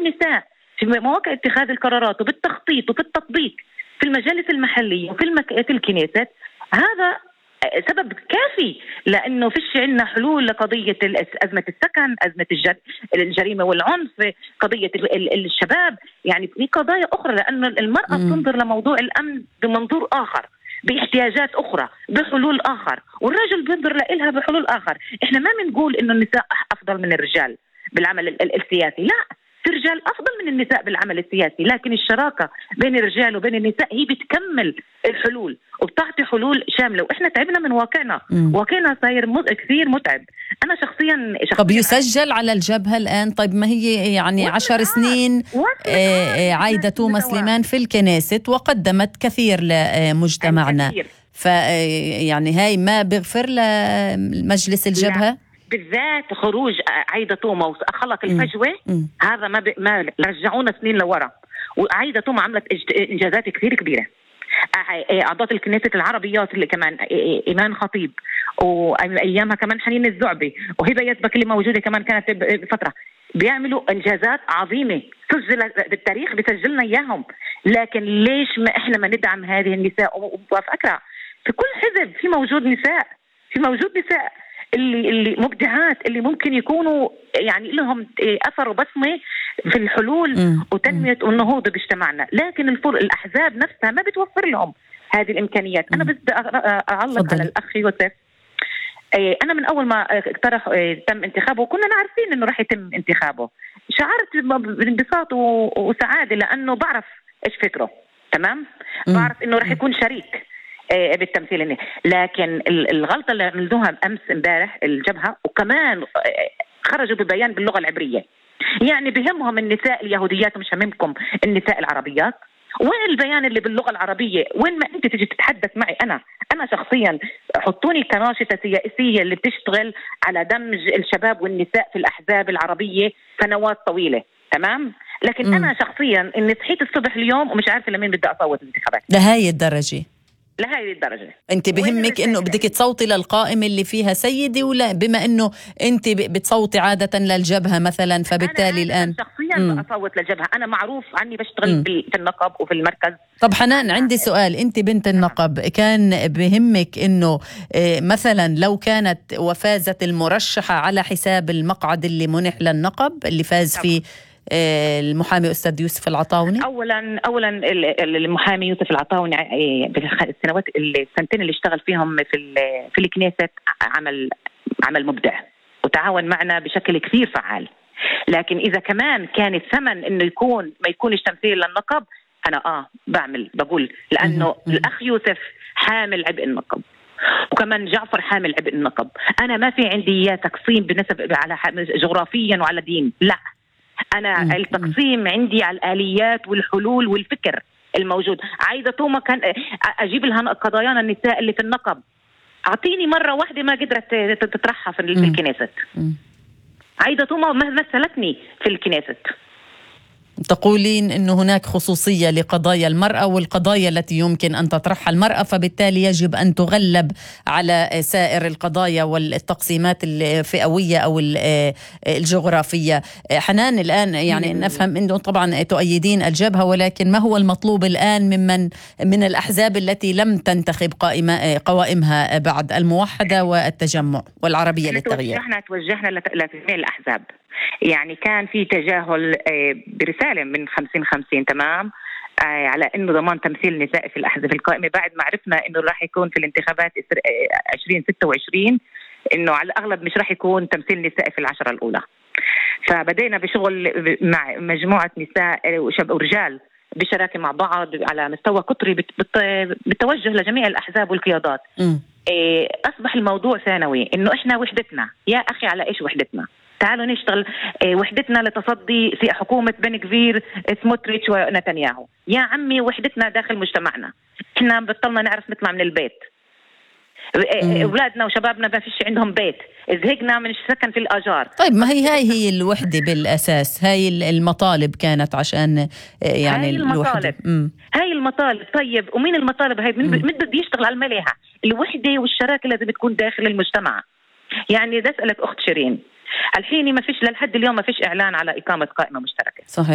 النساء في مواقع اتخاذ القرارات وبالتخطيط وبالتطبيق في المجالس المحلية وفي في الكنيست، هذا سبب كافي لأنه فيش عندنا حلول لقضية أزمة السكن، أزمة الجريمة والعنف، قضية الشباب، يعني في قضايا أخرى، لأن المرأة تنظر لموضوع الأمن بمنظور آخر، باحتياجات أخرى، بحلول آخر، والرجل بينظر لها بحلول آخر. إحنا ما بنقول إنه النساء أفضل من الرجال بالعمل السياسي، لا، في رجال أفضل من النساء بالعمل السياسي، لكن الشراكة بين الرجال وبين النساء هي بتكمل الحلول وبتعطي حلول شاملة. وإحنا تعبنا من واقعنا، واقعنا صاير كثير متعب. أنا شخصيا طب يسجل على الجبهة الآن؟ طيب ما هي يعني 10 سنين عايدة توما سليمان في الكنيسة وقدمت كثير لمجتمعنا، يعني هاي ما بغفر لمجلس الجبهة بالذات خروج عايدة توما وخلق الفجوة. هذا ما رجعونا سنين لورا. وعايدة توما عملت إنجازات كثير كبيرة. أعضاء الكنيسة العربيات اللي كمان إيمان خطيب وأيامها كمان حنين الزعبي وهبة يزبك اللي موجودة كمان كانت بفترة، بيعملوا إنجازات عظيمة سجل بالتاريخ بيسجلنا إياهم. لكن ليش ما إحنا ما ندعم هذه النساء؟ وفكرة في كل حزب في موجود نساء، في موجود نساء اللي مبدعات، اللي ممكن يكونوا يعني لهم أثر وبصمة في الحلول وتنمية والنهوض باجتماعنا، لكن الأحزاب نفسها ما بتوفر لهم هذه الإمكانيات. أنا بدي أعلق على الأخ يوسف. أنا من أول ما اقترح تم انتخابه وكنا عارفين إنه راح يتم انتخابه، شعرت بانبساط وسعادة لأنه بعرف إيش فكره، تمام، بعرف إنه راح يكون شريك بالتمثيل. لكن الغلطة اللي عملوها أمس امبارح الجبهة، وكمان خرجوا ببيان باللغة العبرية، يعني بهمهم النساء اليهوديات مش هممكم النساء العربيات. وين البيان اللي باللغة العربية؟ وين ما أنت تجي تتحدث معي أنا شخصيا حطوني كناشطة سياسية اللي بتشتغل على دمج الشباب والنساء في الأحزاب العربية سنوات طويلة، تمام، لكن أنا شخصيا إني صحيت الصبح اليوم ومش عارفة لمين بدي أصوت الانتخابات لهاي الدرجة. لهذه الدرجة انت بهمك انه بدك تصوتي للقائمة اللي فيها سيدي، ولا بما انه انت بتصوتي عادة للجبهة مثلا فبالتالي الان شخصيا اصوت للجبهة. انا معروف عني بشتغل في النقب وفي المركز. طب حنان عندي سؤال، انت بنت النقب، كان بهمك انه مثلا لو كانت وفازت المرشحة على حساب المقعد اللي منح للنقب اللي فاز فيه المحامي أستاذ يوسف العطاوني؟ أولا المحامي يوسف العطاوني السنتين اللي اشتغل فيهم في الكنيسة عمل مبدع وتعاون معنا بشكل كثير فعال. لكن إذا كمان كان الثمن إنه ما يكونش تمثيل للنقب، أنا بقول لأنه الأخ يوسف حامل عبء النقب، وكمان جعفر حامل عبء النقب. أنا ما في عندي تقسيم بنسب على جغرافيا وعلى دين، لا، أنا التقسيم عندي على الآليات والحلول والفكر الموجود. عايدة توما كان أجيب لها قضايانا النساء اللي في النقب، أعطيني مرة واحدة ما قدرت تطرحها في الكنيسة. عايدة توما ما مثلتني في الكنيسة. تقولين أنه هناك خصوصية لقضايا المرأة والقضايا التي يمكن أن تطرحها المرأة، فبالتالي يجب أن تغلب على سائر القضايا والتقسيمات الفئوية أو الجغرافية. حنان الآن يعني نفهم أنه طبعا تؤيدين الجبهة، ولكن ما هو المطلوب الآن من الأحزاب التي لم تنتخب قوائمها بعد، الموحدة والتجمع والعربية للتغيير؟ توجهنا لتجميع الأحزاب، يعني كان في تجاهل برسالة من 50-50، تمام، على إنه ضمان تمثيل نساء في الأحزاب القائمة، بعد ما عرفنا إنه راح يكون في الانتخابات 2026 إنه على الأغلب مش راح يكون تمثيل نساء في العشرة الأولى. فبدأنا بشغل مع مجموعة نساء وشباب ورجال بشراكة مع بعض على مستوى قطري بالتوجه لجميع الأحزاب والقيادات. أصبح الموضوع ثانوي، إنه إحنا وحدتنا يا أخي. على إيش وحدتنا؟ تعالوا نشتغل وحدتنا لتصدي في حكومة بن كفير سموتريتش ونتنياهو. يا عمي وحدتنا داخل مجتمعنا. إحنا بطلنا نعرف نطلع من البيت، أولادنا وشبابنا ما فيش عندهم بيت، زهقنا من السكن في الأجار. طيب ما هي الوحدة بالأساس، هاي المطالب كانت عشان يعني هاي المطالب. هاي المطالب. طيب ومين المطالب هاي؟ من بده يشتغل على المليحة؟ الوحدة والشراكة لازم تكون داخل المجتمع. يعني ده أسألك أخت شيرين، الحين ما فيش للحد اليوم ما فيش إعلان على إقامة قائمة مشتركة. صحيح.